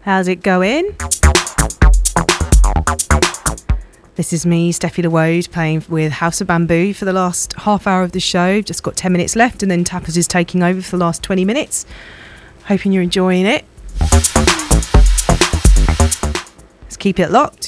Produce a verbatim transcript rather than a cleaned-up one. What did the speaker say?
How's it going? This is me, Steffi LeWode, playing with House of Bamboo for the last half hour of the show. Just got ten minutes left, and then Tappers is taking over for the last twenty minutes. Hoping you're enjoying it. Let's keep it locked.